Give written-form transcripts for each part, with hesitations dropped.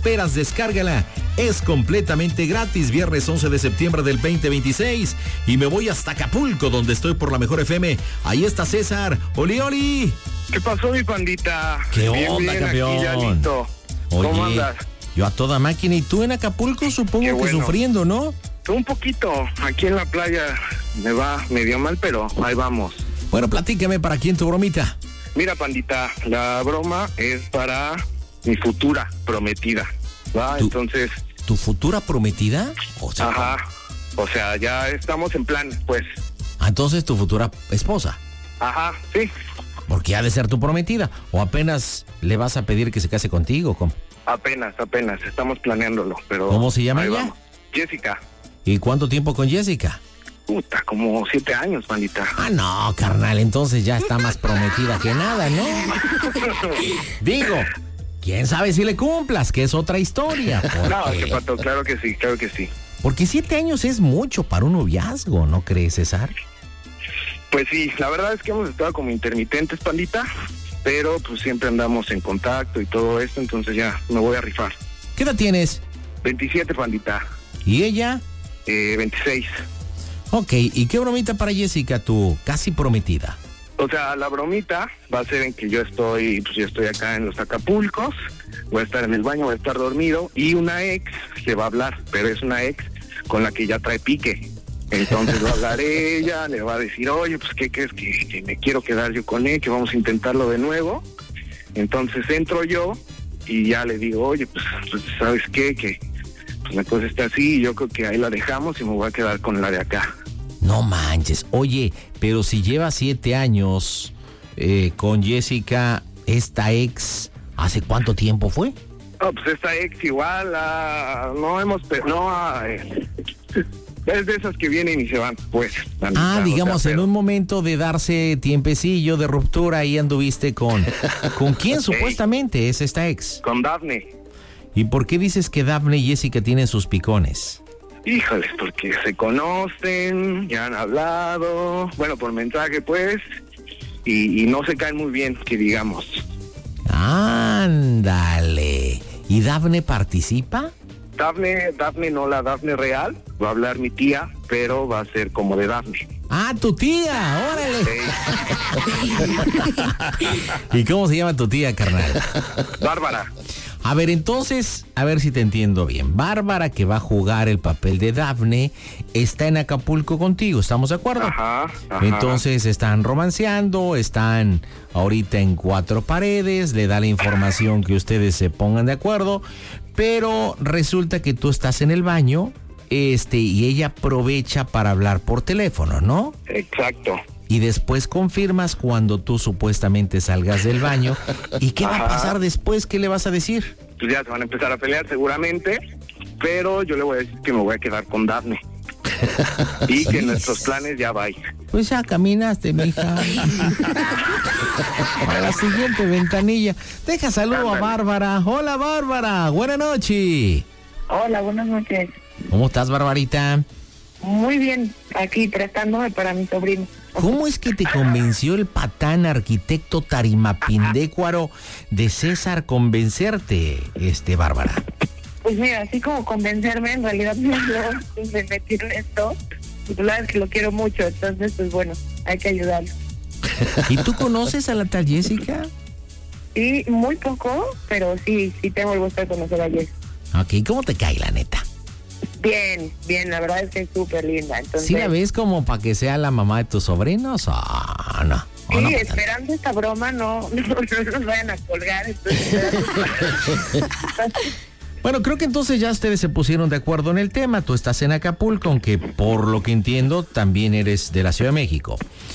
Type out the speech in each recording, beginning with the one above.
esperas? Descárgala. Es completamente gratis. Viernes 11 de septiembre del 2026. Y me voy hasta Acapulco, donde estoy por la Mejor FM. Ahí está César. ¡Oli, oli! ¿Qué pasó, mi pandita? ¿Qué onda, campeón? Aquí ya listo. ¿Cómo andas? Yo a toda máquina. ¿Y tú en Acapulco? Supongo que bueno. Sufriendo, ¿no? Un poquito. Aquí en la playa me va medio mal, pero ahí vamos. Bueno, platícame, ¿para quién tu bromita? Mira, pandita, la broma es para mi futura prometida, ¿va? Entonces... ¿Tu futura prometida? O sea, ajá. O sea, ya estamos en plan, pues. Entonces, tu futura esposa. Ajá, sí. Porque ha de ser tu prometida. ¿O apenas le vas a pedir que se case contigo? ¿Cómo? Apenas. Estamos planeándolo, pero... ¿Cómo se llama ella? Vamos. Jessica. ¿Y cuánto tiempo con Jessica? Puta, como 7 años, pandita. No, carnal, entonces ya está más prometida que nada, ¿no? Digo, quién sabe si le cumplas, que es otra historia. No, qué pato, claro que sí. Porque 7 años es mucho para un noviazgo, ¿no crees, César? Pues sí, la verdad es que hemos estado como intermitentes, pandita, pero pues siempre andamos en contacto y todo esto, entonces ya me voy a rifar. ¿Qué edad tienes? 27, pandita. ¿Y ella? 26. Ok, ¿y qué bromita para Jessica, tu casi prometida? O sea, la bromita va a ser en que yo estoy acá en los Acapulcos, voy a estar en el baño, voy a estar dormido, y una ex le va a hablar, pero es una ex con la que ya trae pique. Entonces va a hablar ella, le va a decir, oye, pues ¿qué crees? Que me quiero quedar yo con él, que vamos a intentarlo de nuevo. Entonces entro yo y ya le digo, oye, pues ¿sabes qué? Que pues la cosa está así, y yo creo que ahí la dejamos y me voy a quedar con la de acá. No manches. Oye, pero si lleva 7 años con Jessica, esta ex, ¿hace cuánto tiempo fue? No, pues esta ex igual, es de esas que vienen y se van, pues. Digamos, en un momento de darse tiempecillo de ruptura, ahí anduviste con quién supuestamente es esta ex. Con Dafne. ¿Y por qué dices que Dafne y Jessica tienen sus picones? Híjoles, porque se conocen, ya han hablado, bueno, por mensaje pues, y no se caen muy bien, que digamos. Ándale. ¿Y Dafne participa? Dafne no, la Dafne real, va a hablar mi tía, pero va a ser como de Dafne. Tu tía, órale. ¿Y cómo se llama tu tía, carnal? Bárbara. A ver, entonces, a ver si te entiendo bien. Bárbara, que va a jugar el papel de Dafne, está en Acapulco contigo, ¿estamos de acuerdo? Ajá. Entonces están romanceando, están ahorita en 4 paredes, le da la información que ustedes se pongan de acuerdo, pero resulta que tú estás en el baño, y ella aprovecha para hablar por teléfono, ¿no? Exacto. Y después confirmas cuando tú supuestamente salgas del baño. ¿Y qué va a pasar después? ¿Qué le vas a decir? Pues ya se van a empezar a pelear seguramente, pero yo le voy a decir que me voy a quedar con Dafne. Y que nuestros planes ya vayan. Pues ya caminaste, mija. A la siguiente ventanilla. Deja saludo a Bárbara. Hola, Bárbara. Buenas noches. Hola, buenas noches. ¿Cómo estás, Barbarita? Muy bien, aquí prestándome para mi sobrino. ¿Cómo es que te convenció el patán arquitecto tarimapindécuaro de César convencerte, Bárbara? Pues mira, así como convencerme, en realidad me metí en esto. Y tú sabes que lo quiero mucho, entonces pues bueno, hay que ayudarlo. ¿Y tú conoces a la tal Jessica? Sí, muy poco, pero sí tengo el gusto de conocer a Jess. Ok, ¿cómo te cae, la neta? Bien, la verdad es que es súper linda. Entonces, ¿sí la ves como para que sea la mamá de tus sobrinos o no? Sí, no, esperando esta broma, no nos vayan a colgar. Bueno, creo que entonces ya ustedes se pusieron de acuerdo en el tema. Tú estás en Acapulco, aunque por lo que entiendo también eres de la Ciudad de México.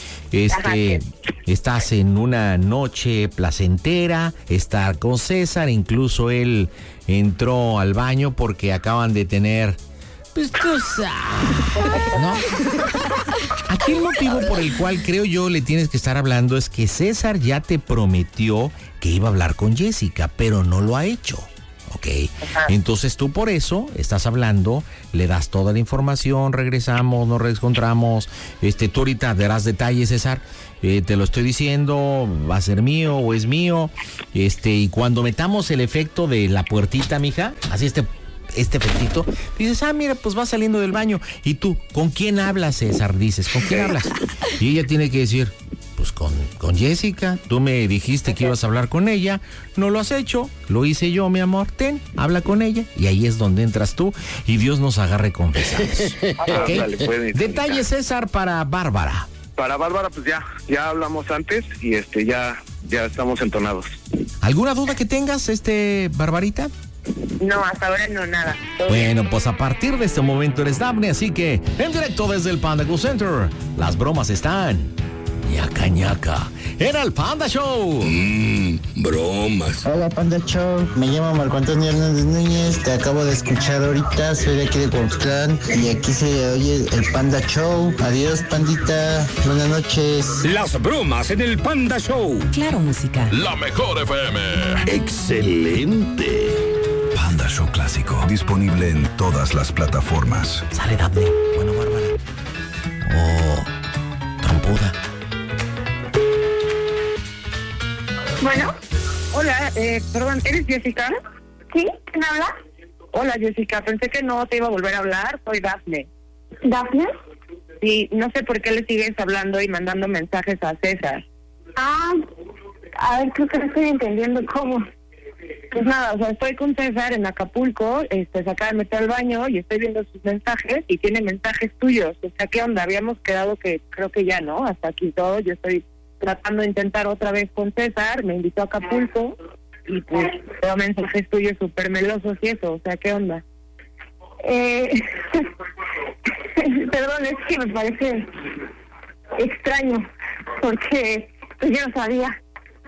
Estás en una noche placentera, estar con César, incluso él entró al baño porque acaban de tener, pues tú sabes, ¿no? Aquí el motivo por el cual creo yo le tienes que estar hablando es que César ya te prometió que iba a hablar con Jessica, pero no lo ha hecho, Ok, entonces tú por eso estás hablando, le das toda la información, regresamos, nos reencontramos, tú ahorita darás detalles, César, te lo estoy diciendo, va a ser mío o es mío, y cuando metamos el efecto de la puertita, mija, así este efectito, dices, mira, pues va saliendo del baño, y tú, ¿con quién hablas, César? Dices, ¿con quién hablas? Y ella tiene que decir, pues con Jessica, tú me dijiste que ibas a hablar con ella, no lo has hecho, lo hice yo, mi amor, habla con ella, y ahí es donde entras tú, y Dios nos agarre confesados. ¿Okay? Dale, Detalle, César, para Bárbara. Para Bárbara, pues ya hablamos antes, y ya estamos entonados. ¿Alguna duda que tengas, Barbarita? No, hasta ahora no, nada. Bueno, pues a partir de este momento eres Dafne, así que en directo desde el Panda Cool Center, las bromas están ñaca ñaca. Era el Panda Show. Bromas. Hola, Panda Show. Me llamo Marco Antonio Hernández Núñez. Te acabo de escuchar ahorita. Soy de aquí de Cuauhtlán. Y aquí se oye el Panda Show. Adiós, pandita. Buenas noches. Las bromas en el Panda Show. Claro, música. La mejor FM. Excelente. Panda Show clásico. Disponible en todas las plataformas. Sale Dafne. Bueno, Bárbara. Trompuda. Bueno, hola, perdón, ¿eres Jessica? Sí, ¿quién habla? Hola, Jessica, pensé que no te iba a volver a hablar, soy Dafne. ¿Dafne? Sí, no sé por qué le sigues hablando y mandando mensajes a César. A ver, creo que no estoy entendiendo cómo. Pues nada, o sea, estoy con César en Acapulco, se acaba de meter al baño y estoy viendo sus mensajes y tiene mensajes tuyos. O sea, ¿qué onda? Habíamos quedado que creo que ya, ¿no? Hasta aquí todo, yo estoy tratando de intentar otra vez con César, me invitó a Acapulco y pues veo mensajes tuyos súper melosos y eso, o sea, ¿qué onda? Perdón, es que me parece extraño, porque pues yo no sabía.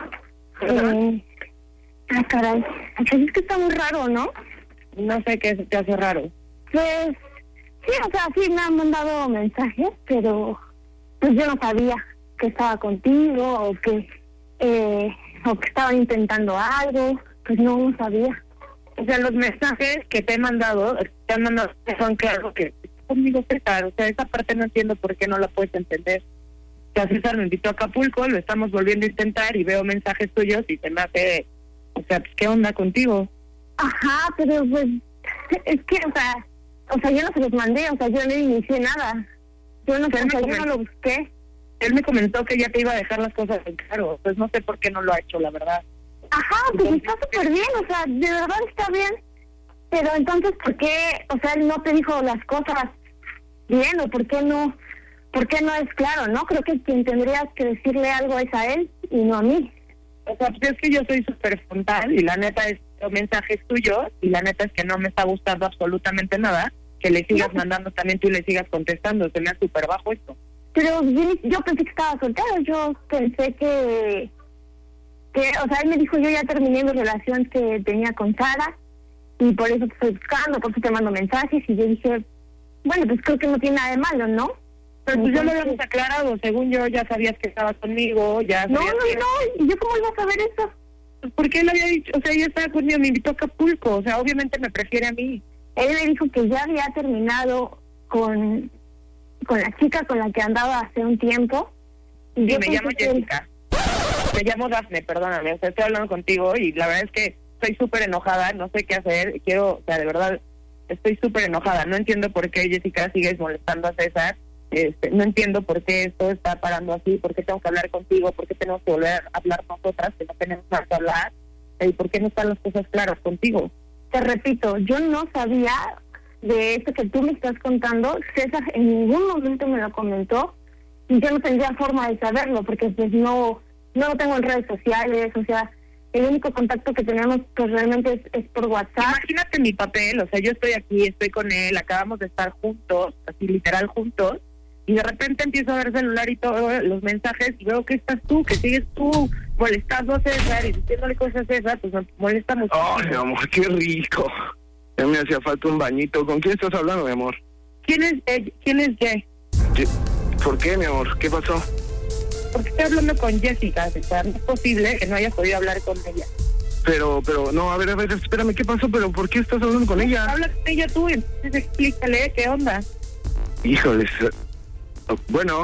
Caray, es que está muy raro, ¿no? No sé qué te hace raro. Pues, sí, o sea, sí me han mandado mensajes, pero pues yo no sabía que estaba contigo o que estaban intentando algo, pues no sabía. O sea, los mensajes que te han mandado son claro que conmigo César, o sea, esa parte no entiendo por qué no la puedes entender. O sea, César me invitó a Acapulco, lo estamos volviendo a intentar y veo mensajes tuyos y se me hace, o sea, ¿qué onda contigo? Ajá, pero pues, es que, o sea, yo no se los mandé, o sea, yo no inicié nada. Yo no lo busqué. Él me comentó que ya te iba a dejar las cosas en claro, pues no sé por qué no lo ha hecho, la verdad. Ajá, pues está súper bien, o sea, de verdad está bien. Pero entonces, ¿por qué, o sea, él no te dijo las cosas bien o por qué no es claro, no? Creo que quien tendrías que decirle algo es a él y no a mí. O sea, pues es que yo soy súper frontal y la neta es los mensajes tuyos y la neta es que no me está gustando absolutamente nada que le sigas mandando también tú y le sigas contestando, se me hace súper bajo esto. Pero yo pensé que estaba soltero, yo pensé que, o sea, él me dijo, yo ya terminé mi relación que tenía con Sara y por eso te estoy buscando, por eso te mando mensajes y yo dije, bueno, pues creo que no tiene nada de malo, ¿no? Pero pues ya lo habíamos aclarado, según yo ya sabías que estabas conmigo, ya sabías No, ¿y yo cómo iba a saber eso? Pues porque él había dicho, o sea, ella estaba conmigo, me invitó a Acapulco, o sea, obviamente me prefiere a mí. Él me dijo que ya había terminado con la chica con la que andaba hace un tiempo. Y sí, me llamo Jessica. Me llamo Dafne, perdóname, o sea, estoy hablando contigo y la verdad es que estoy súper enojada, no sé qué hacer, quiero, o sea, de verdad, estoy súper enojada, no entiendo por qué Jessica sigues molestando a César, no entiendo por qué esto está parando así, por qué tengo que hablar contigo, por qué tenemos que volver a hablar nosotras, que no tenemos nada que hablar, y por qué no están las cosas claras contigo. Te repito, yo no sabía de esto que tú me estás contando, César en ningún momento me lo comentó y yo no tendría forma de saberlo porque pues no lo tengo en redes sociales, o sea, el único contacto que tenemos pues realmente es por WhatsApp. Imagínate mi papel, o sea, yo estoy aquí, estoy con él, acabamos de estar juntos, así literal juntos, y de repente empiezo a ver celular y todos los mensajes y veo que estás tú, que sigues tú molestando a César y diciéndole cosas a César, pues me molesta mucho. Ay, mi amor, qué rico. Ya me hacía falta un bañito. ¿Con quién estás hablando, mi amor? ¿Quién es Jay? ¿Por qué, mi amor? ¿Qué pasó? Porque estoy hablando con Jessica, César. No es posible que no hayas podido hablar con ella. Pero, no, a ver, espérame, ¿qué pasó? ¿Pero por qué estás hablando con ella? Habla con ella tú, entonces explícale, ¿qué onda? Híjoles. Bueno,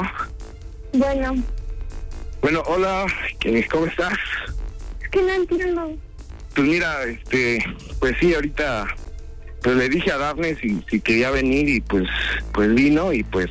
hola, ¿cómo estás? Es que no entiendo. Pues mira, pues sí, ahorita, pues le dije a Dafne si quería venir y pues vino y pues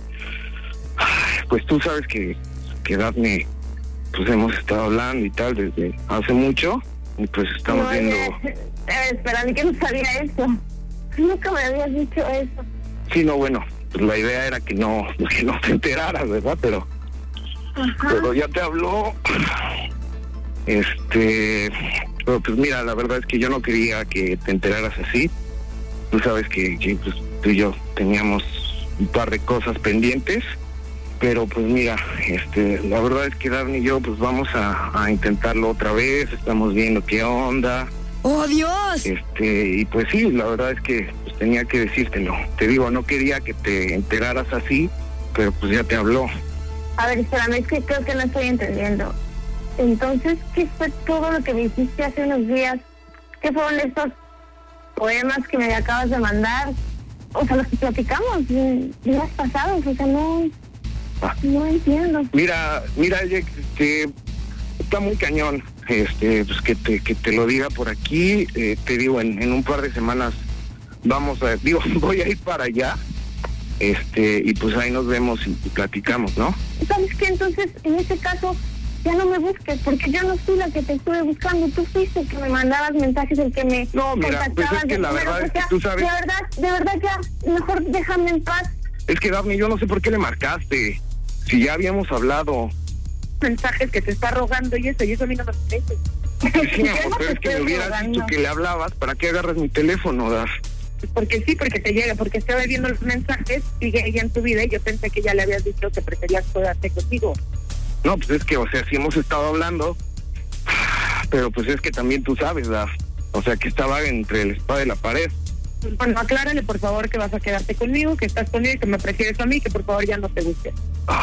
tú sabes que Dafne, pues hemos estado hablando y tal desde hace mucho y pues estamos viendo... Espérame, que no sabía eso. Nunca me habías dicho eso. Sí, no, bueno, pues la idea era que no te enteraras, ¿verdad? Pero ya te habló. Pero pues mira, la verdad es que yo no quería que te enteraras así. Tú sabes que pues, tú y yo teníamos un par de cosas pendientes. Pero pues mira, la verdad es que Dafne y yo pues vamos a intentarlo otra vez, estamos viendo qué onda. ¡Oh, Dios! Y pues sí, la verdad es que pues, tenía que decírtelo. Te digo, no quería que te enteraras así, pero pues ya te habló. A ver, espérame, es que creo que no estoy entendiendo. Entonces, ¿qué fue todo lo que me hiciste hace unos días? ¿Qué fueron estos poemas que me acabas de mandar? O sea, los que platicamos días pasados, o sea, no entiendo. Mira, Jack, está muy cañón, pues que te lo diga por aquí. Te digo, en un par de semanas voy a ir para allá, y pues ahí nos vemos y platicamos, ¿no? ¿Sabes qué? Entonces, en este caso, ya no me busques, porque yo no fui la que te estuve buscando. Tú fuiste el que me mandabas mensajes, el que me contactabas. Pues es que la verdad es que tú sabes... De verdad, ya, mejor déjame en paz. Es que, Dafne, yo no sé por qué le marcaste. Si ya habíamos hablado. Mensajes que te está rogando y eso a mí no me parece. Sí, amor, pero es que me hubieras dicho que le hablabas. ¿Para qué agarras mi teléfono, Daf? Porque te llega, porque estaba viendo los mensajes, sigue ella en tu vida y yo pensé que ya le habías dicho que preferías quedarte contigo. No, pues es que, o sea, sí hemos estado hablando, pero pues es que también tú sabes, Daf. O sea, que estaba entre la espada y la pared. Bueno, aclárale, por favor, que vas a quedarte conmigo, que estás conmigo y que me prefieres a mí, que por favor ya no te busques.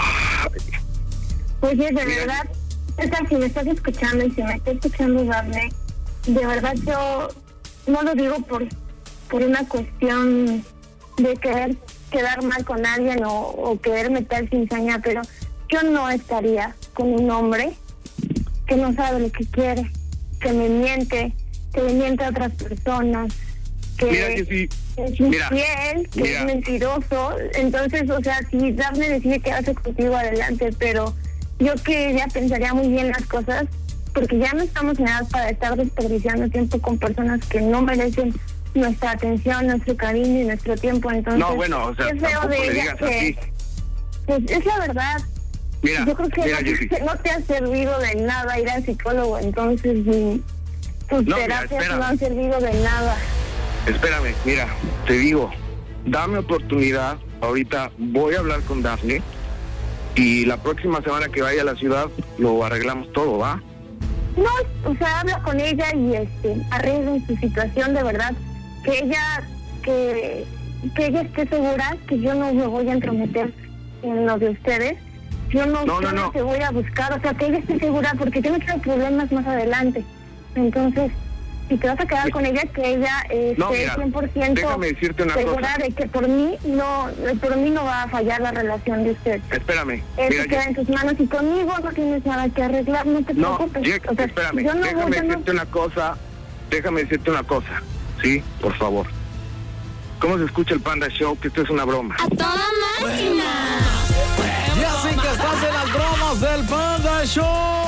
Oye, de verdad, César, si me estás escuchando y si me está escuchando Dafne, de verdad yo no lo digo por una cuestión de querer quedar mal con alguien o querer meter cizaña, pero yo no estaría con un hombre que no sabe lo que quiere, que me miente, que le miente a otras personas, que es infiel, que es mentiroso. Entonces, o sea, si Dafne decide quedarse contigo, adelante, pero yo que ya pensaría muy bien las cosas, porque ya no estamos en edad para estar desperdiciando tiempo con personas que no merecen nuestra atención, nuestro cariño y nuestro tiempo. Entonces, no, bueno, o sea, es feo de ella que, pues es la verdad. Mira, yo creo que no te ha servido de nada ir al psicólogo, entonces tus terapias no han servido de nada. Espérame, mira, te digo, dame oportunidad. Ahorita voy a hablar con Dafne y la próxima semana que vaya a la ciudad lo arreglamos todo, ¿va? No, o sea, habla con ella y arreglen su situación, de verdad. Que ella esté segura que yo no me voy a entrometer en lo de ustedes. Yo no te voy a buscar, o sea, que ella esté segura, porque yo no quiero problemas más adelante. Entonces, si te vas a quedar con ella, que ella esté 100% déjame decirte una segura cosa. de que por mí no va a fallar la relación de ustedes. Espérame. Eso queda en tus manos y conmigo no tienes nada que arreglar, no te preocupes. Jack, o sea, espérame, yo déjame decirte una cosa, ¿sí? Por favor. ¿Cómo se escucha el Panda Show? Que esto es una broma. ¡A toda máquina! Ya sé que estás en las bromas del Panda Show.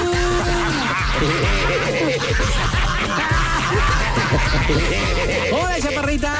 Hola, chaparrita.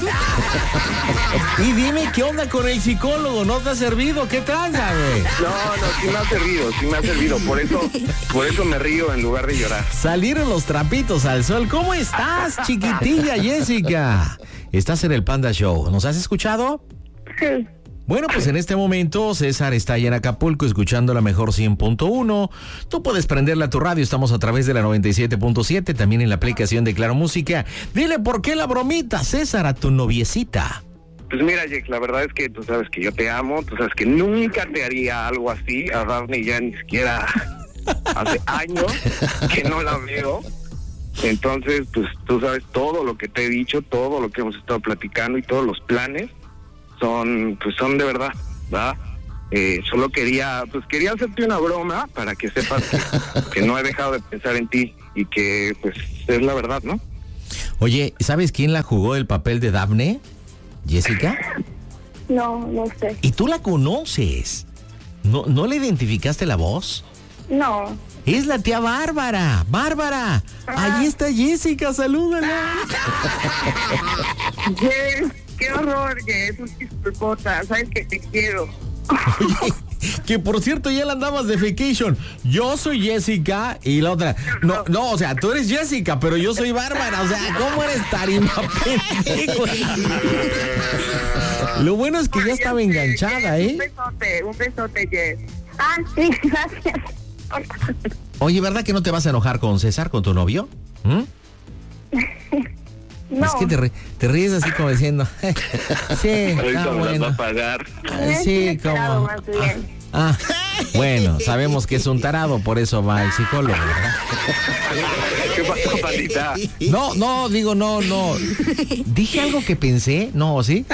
Y dime, ¿qué onda con el psicólogo? ¿No te ha servido? ¿Qué tranza, güey? No, sí me ha servido. Por eso me río en lugar de llorar. Salieron los trapitos al sol. ¿Cómo estás, chiquitilla Jessica? Estás en el Panda Show. ¿Nos has escuchado? Sí. Bueno, pues en este momento César está allá en Acapulco escuchando la mejor 100.1. Tú puedes prenderla a tu radio, estamos a través de la 97.7, también en la aplicación de Claro Música. Dile por qué la bromita, César, a tu noviecita. Pues mira, Jack, la verdad es que tú sabes que yo te amo, tú sabes que nunca te haría algo así. A Dafne ya ni siquiera hace años que no la veo. Entonces, pues tú sabes todo lo que te he dicho, todo lo que hemos estado platicando y todos los planes son de verdad, ¿verdad? Solo quería hacerte una broma para que sepas que no he dejado de pensar en ti y que pues es la verdad, ¿no? Oye, ¿sabes quién la jugó el papel de Daphne? ¿Jessica? No sé. ¿Y tú la conoces? ¿No le identificaste la voz? No. Es la tía Bárbara. ¡Bárbara! Ahí está Jessica, salúdala. Jess, qué horror, Jess, un disculpota, sabes que te quiero. Oye, que por cierto ya la andabas de vacation. Yo soy Jessica y la otra. No, o sea, tú eres Jessica, pero yo soy Bárbara. O sea, ¿cómo eres tarima pendejo? Lo bueno es que ya estaba enganchada, ¿eh? Un besote, Jess. Ah, sí, gracias. Oye, ¿verdad que no te vas a enojar con César, con tu novio? No. Es que te ríes así como diciendo. Sí, Ahorita me bueno. las va a pagar. Sí, como. Más bien. Bueno, sabemos que es un tarado, por eso va el psicólogo, ¿verdad? ¿Qué pasó, pandita? No, digo, no. ¿Dije algo que pensé? No, ¿sí?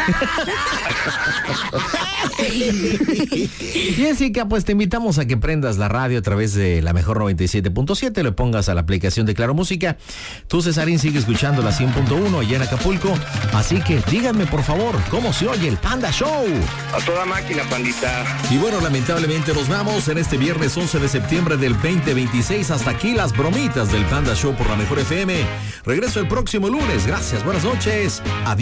Jessica, pues te invitamos a que prendas la radio a través de la mejor 97.7, le pongas a la aplicación de Claro Música. Tú, Cesarín, sigue escuchando la 100.1 allá en Acapulco. Así que díganme, por favor, ¿cómo se oye el Panda Show? A toda máquina, pandita. Y bueno, lamentablemente nos vamos en este viernes 11 de septiembre del 2026. Hasta aquí las bromitas del Panda Show por la Mejor FM. Regreso el próximo lunes. Gracias, buenas noches. Adiós.